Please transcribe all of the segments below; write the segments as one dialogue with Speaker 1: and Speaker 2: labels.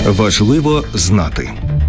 Speaker 1: Важливо знати.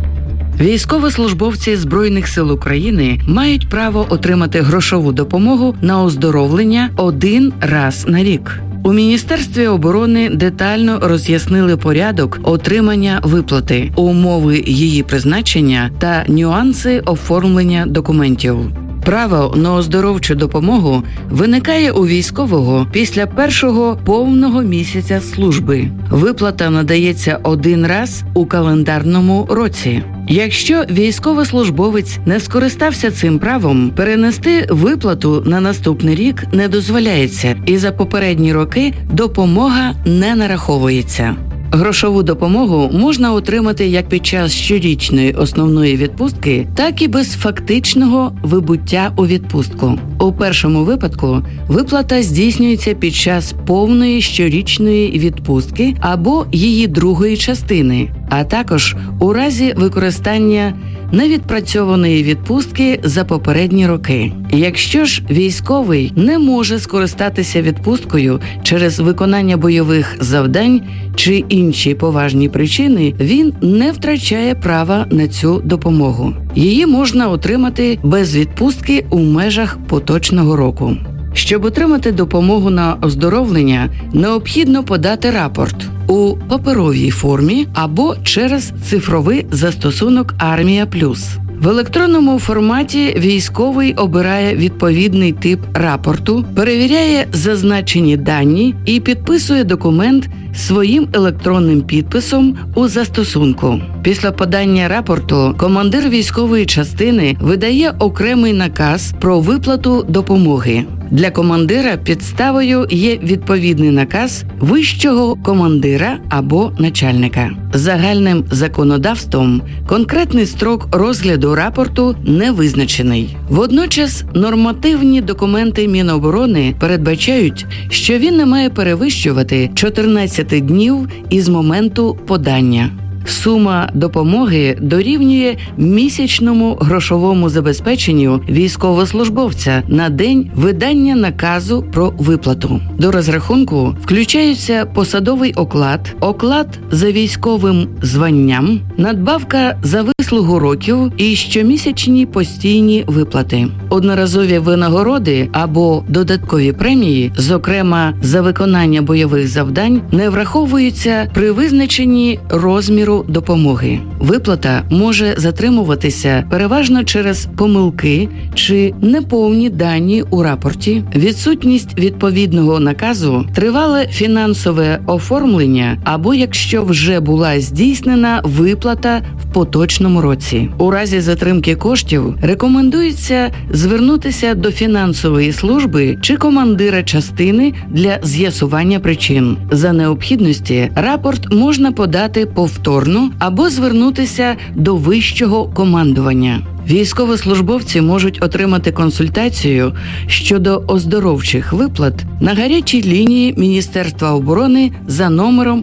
Speaker 2: Військовослужбовці Збройних сил України мають право отримати грошову допомогу на оздоровлення один раз на рік. У Міністерстві оборони детально роз'яснили порядок отримання виплати, умови її призначення та нюанси оформлення документів. Право на оздоровчу допомогу виникає у військового після першого повного місяця служби. Виплата надається один раз у календарному році. Якщо військовослужбовець не скористався цим правом, перенести виплату на наступний рік не дозволяється, і за попередні роки допомога не нараховується. Грошову допомогу можна отримати як під час щорічної основної відпустки, так і без фактичного вибуття у відпустку. У першому випадку виплата здійснюється під час повної щорічної відпустки або її другої частини, а також у разі використання невідпрацьованої відпустки за попередні роки. Якщо ж військовий не може скористатися відпусткою через виконання бойових завдань чи інші поважні причини, він не втрачає права на цю допомогу. Її можна отримати без відпустки у межах поточного року. Щоб отримати допомогу на оздоровлення, необхідно подати рапорт у паперовій формі або через цифровий застосунок «Армія Плюс». В електронному форматі військовий обирає відповідний тип рапорту, перевіряє зазначені дані і підписує документ своїм електронним підписом у застосунку. Після подання рапорту командир військової частини видає окремий наказ про виплату допомоги. Для командира підставою є відповідний наказ вищого командира або начальника. Загальним законодавством конкретний строк розгляду рапорту не визначений. Водночас нормативні документи Міноборони передбачають, що він не має перевищувати 14 днів із моменту подання. Сума допомоги дорівнює місячному грошовому забезпеченню військовослужбовця на день видання наказу про виплату. До розрахунку включаються посадовий оклад, оклад за військовим званням, надбавка за вислугу років і щомісячні постійні виплати. Одноразові винагороди або додаткові премії, зокрема за виконання бойових завдань, не враховуються при визначенні розміру допомоги. Виплата може затримуватися переважно через помилки чи неповні дані у рапорті, відсутність відповідного наказу, тривале фінансове оформлення або якщо вже була здійснена виплата в поточному році. У разі затримки коштів рекомендується звернутися до фінансової служби чи командира частини для з'ясування причин. За необхідності рапорт можна подати повторно або звернутися до вищого командування. Військовослужбовці можуть отримати консультацію щодо оздоровчих виплат на гарячій лінії Міністерства оборони за номером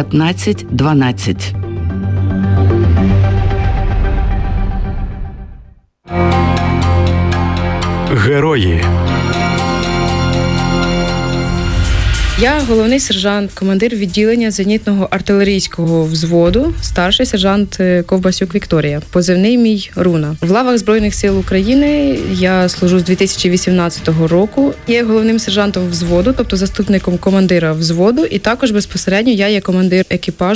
Speaker 2: 1512.
Speaker 1: Герої.
Speaker 3: Я головний сержант, командир відділення зенітного артилерійського взводу, старший сержант Ковбасюк Вікторія. Позивний мій Руна. В лавах Збройних сил України я служу з 2018 року. Я є головним сержантом взводу, тобто заступником командира взводу, і також безпосередньо я є командир екіпажу